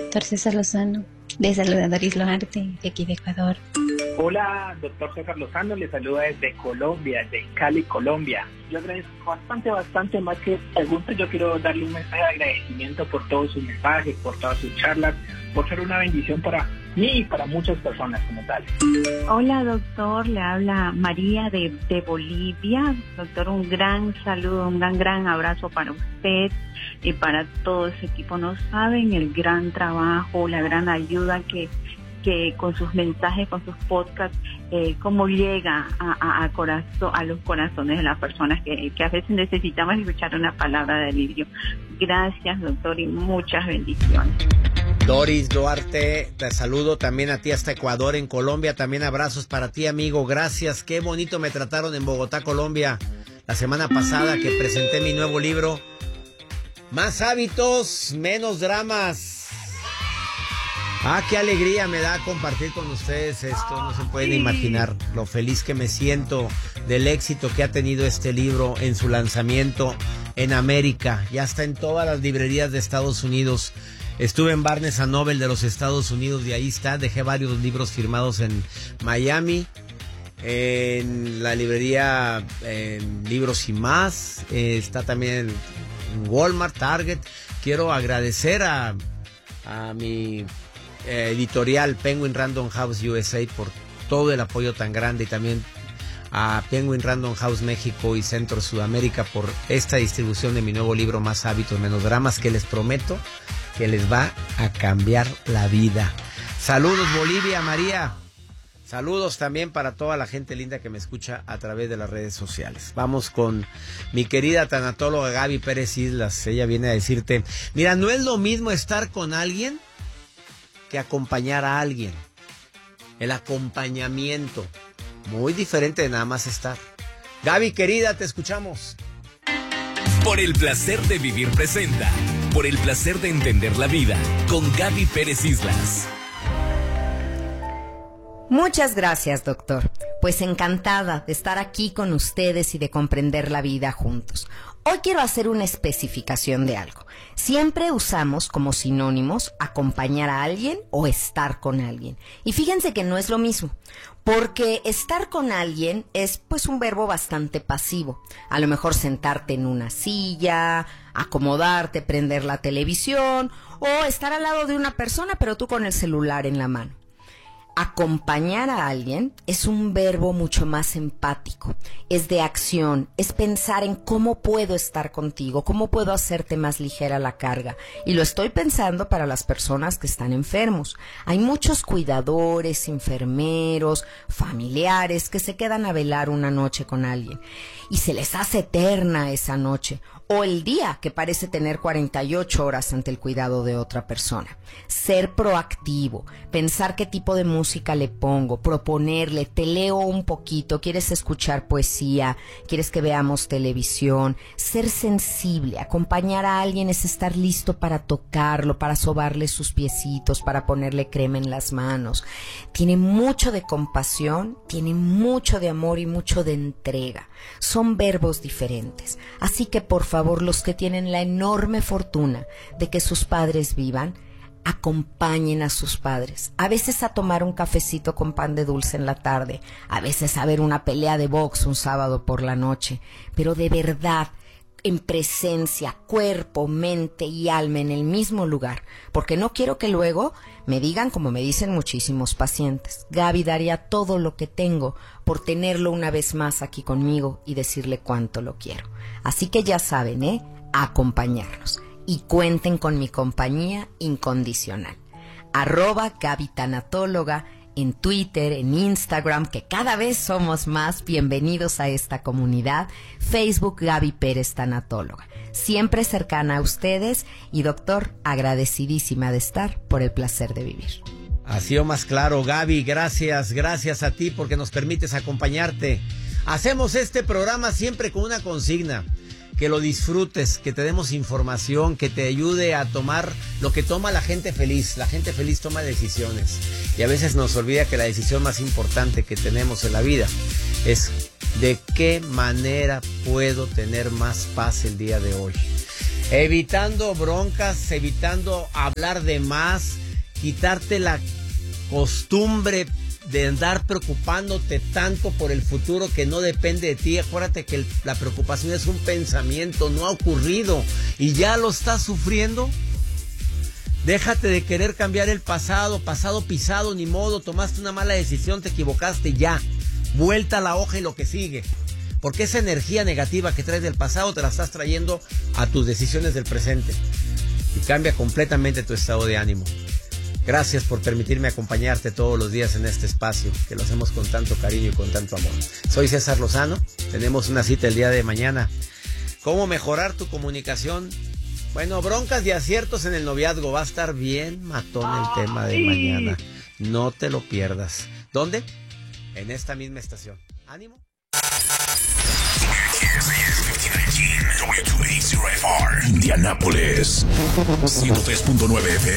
doctor César Lozano. Le saluda Doris Loarte, de aquí de Ecuador. Hola, doctor César Lozano, le saluda desde Colombia, de Cali, Colombia. Yo agradezco bastante, más que preguntas. Yo quiero darle un mensaje de agradecimiento por todos sus mensajes, por todas sus charlas, por ser una bendición para mí y para muchas personas como tal. Hola, doctor, le habla María de Bolivia. Doctor, un gran saludo, un gran abrazo para usted y para todo ese equipo. No saben el gran trabajo, la gran ayuda que con sus mensajes, con sus podcasts, cómo llega a los corazones de las personas que a veces necesitamos escuchar una palabra de alivio. Gracias, doctor, y muchas bendiciones. Doris Duarte, te saludo también a ti hasta Ecuador, en Colombia. También abrazos para ti, amigo. Gracias. Qué bonito me trataron en Bogotá, Colombia, la semana pasada que presenté mi nuevo libro. Más hábitos, menos dramas. Qué alegría me da compartir con ustedes esto. No se pueden imaginar lo feliz que me siento del éxito que ha tenido este libro en su lanzamiento en América. Ya está en todas las librerías de Estados Unidos. Estuve en Barnes & Noble de los Estados Unidos y ahí está. Dejé varios libros firmados en Miami, en la librería Libros y Más. Está también en Walmart, Target. Quiero agradecer a mi editorial Penguin Random House USA por todo el apoyo tan grande, y también a Penguin Random House México y Centro Sudamérica por esta distribución de mi nuevo libro Más hábitos, menos dramas, que les prometo que les va a cambiar la vida. Saludos Bolivia, María. Saludos también para toda la gente linda que me escucha a través de las redes sociales. Vamos con mi querida tanatóloga Gaby Pérez Islas. Ella viene a decirte, mira, no es lo mismo estar con alguien que acompañar a alguien. El acompañamiento, muy diferente de nada más estar. Gaby, querida, te escuchamos. Por el placer de vivir presenta, por el placer de entender la vida, con Gaby Pérez Islas. Muchas gracias, doctor. Pues encantada de estar aquí con ustedes y de comprender la vida juntos. Hoy quiero hacer una especificación de algo. Siempre usamos como sinónimos acompañar a alguien o estar con alguien. Y fíjense que no es lo mismo, porque estar con alguien es pues un verbo bastante pasivo. A lo mejor sentarte en una silla, acomodarte, prender la televisión o estar al lado de una persona pero tú con el celular en la mano. Acompañar a alguien es un verbo mucho más empático, es de acción, es pensar en cómo puedo estar contigo, cómo puedo hacerte más ligera la carga. Y lo estoy pensando para las personas que están enfermos. Hay muchos cuidadores, enfermeros, familiares que se quedan a velar una noche con alguien y se les hace eterna esa noche. O el día que parece tener 48 horas ante el cuidado de otra persona. Ser proactivo, pensar qué tipo de música le pongo, proponerle, te leo un poquito, quieres escuchar poesía, quieres que veamos televisión, ser sensible, acompañar a alguien es estar listo para tocarlo, para sobarle sus piecitos, para ponerle crema en las manos. Tiene mucho de compasión, tiene mucho de amor y mucho de entrega. Son verbos diferentes, así que por favor, los que tienen la enorme fortuna de que sus padres vivan, acompañen a sus padres, a veces a tomar un cafecito con pan de dulce en la tarde, a veces a ver una pelea de box un sábado por la noche, pero de verdad, en presencia, cuerpo, mente y alma en el mismo lugar, porque no quiero que luego me digan, como me dicen muchísimos pacientes, Gaby, daría todo lo que tengo por tenerlo una vez más aquí conmigo y decirle cuánto lo quiero. Así que ya saben, acompañarnos. Y cuenten con mi compañía incondicional. @Gaby Tanatóloga en Twitter, en Instagram, que cada vez somos más. Bienvenidos a esta comunidad. Facebook Gaby Pérez Tanatóloga. Siempre cercana a ustedes y doctor, agradecidísima de estar por el placer de vivir. Así o más claro, Gaby, gracias a ti porque nos permites acompañarte. Hacemos este programa siempre con una consigna, que lo disfrutes, que te demos información, que te ayude a tomar lo que toma la gente feliz. La gente feliz toma decisiones y a veces nos olvida que la decisión más importante que tenemos en la vida es de qué manera puedo tener más paz el día de hoy. Evitando broncas, evitando hablar de más, quitarte la costumbre de andar preocupándote tanto por el futuro que no depende de ti. Acuérdate que la preocupación es un pensamiento, no ha ocurrido y ya lo estás sufriendo. Déjate de querer cambiar el pasado pisado, ni modo, tomaste una mala decisión, te equivocaste, ya. Vuelta a la hoja y lo que sigue. Porque esa energía negativa que traes del pasado te la estás trayendo a tus decisiones del presente. Y cambia completamente tu estado de ánimo. Gracias por permitirme acompañarte todos los días en este espacio, que lo hacemos con tanto cariño y con tanto amor. Soy César Lozano, tenemos una cita el día de mañana. ¿Cómo mejorar tu comunicación? Bueno, broncas y aciertos en el noviazgo. Va a estar bien matón el tema de mañana. No te lo pierdas. ¿Dónde? En esta misma estación. ¡Ánimo! W280FR, Indianápolis, 103.9 FM.